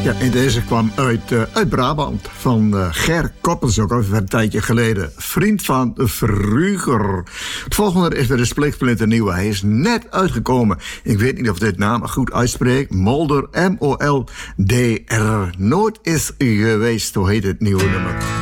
Ja, en deze kwam uit Brabant. Van Ger Koppens, ook al een tijdje geleden. Vriend van vroeger. Het volgende is weer een splinternieuwe. Hij is net uitgekomen. Ik weet niet of dit naam goed uitspreekt. Molder, M-O-L-D-R. Nooit is geweest, hoe heet het nieuwe nummer.